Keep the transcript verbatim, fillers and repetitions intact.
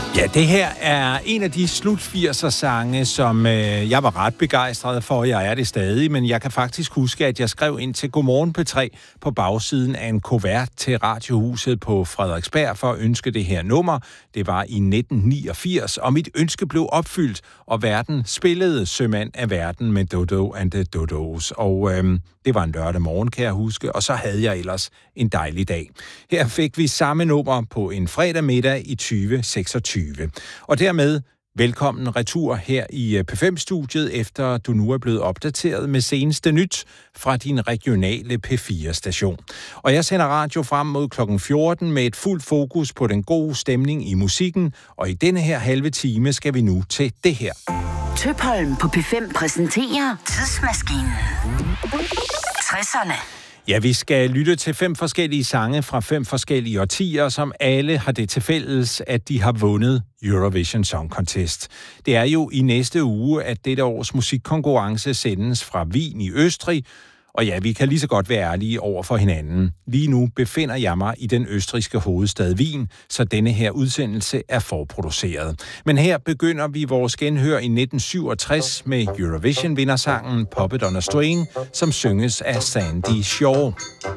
Ja, det her er en af de slut firserne sange, som øh, jeg var ret begejstret for. Jeg er det stadig, men jeg kan faktisk huske, at jeg skrev ind til Godmorgen P tre på bagsiden af en kuvert til Radiohuset på Frederiksberg for at ønske det her nummer. Det var i nitten niogfirs, og mit ønske blev opfyldt, og verden spillede Sømand af verden med Dodo and the Dodos. Og øh, det var en lørdag morgen, kan jeg huske, og så havde jeg ellers en dejlig dag. Her fik vi samme nummer på en fredag middag i tyve seksogtyve. Og dermed velkommen retur her i P fem-studiet, efter du nu er blevet opdateret med seneste nyt fra din regionale P fire-station. Og jeg sender radio frem mod klokken fjorten med et fuldt fokus på den gode stemning i musikken, og i denne her halve time skal vi nu til det her. Tøpholm på P fem præsenterer Tidsmaskinen. tresserne. Ja, vi skal lytte til fem forskellige sange fra fem forskellige årtier, som alle har det til fælles, at de har vundet Eurovision Song Contest. Det er jo i næste uge, at dette års musikkonkurrence sendes fra Wien i Østrig, og ja, vi kan lige så godt være ærlige over for hinanden. Lige nu befinder jeg mig i den østrigske hovedstad Wien, så denne her udsendelse er forproduceret. Men her begynder vi vores genhør i nitten syvogtres med Eurovision-vindersangen Puppet on a String, som synges af Sandy Shaw.